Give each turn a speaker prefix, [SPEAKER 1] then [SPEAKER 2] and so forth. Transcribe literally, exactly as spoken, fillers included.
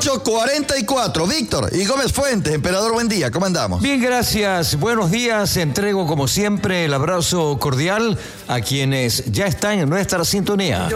[SPEAKER 1] ocho cuarenta y cuatro. Víctor y Gómez Fuentes, emperador, buen día, ¿cómo andamos?
[SPEAKER 2] Bien, gracias. Buenos días. Entrego, como siempre, el abrazo cordial a quienes ya están en nuestra sintonía.